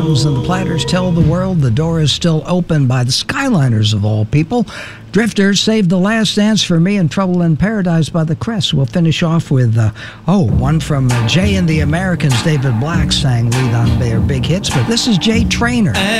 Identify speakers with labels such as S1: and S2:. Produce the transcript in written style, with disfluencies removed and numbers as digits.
S1: drums and the platters tell the world the door is still open by the Skyliners of all people. Drifters, Save the Last Dance for Me, and Trouble in Paradise by the Crest. We'll finish off with, one from Jay and the Americans. David Black sang lead on their big hits, but this is Jay Traynor.